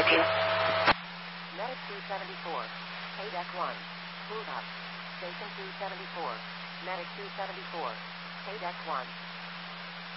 help you? Medic 274. Hey, deck 1. Move up. Station 274. Medic 274. Hey, deck 1.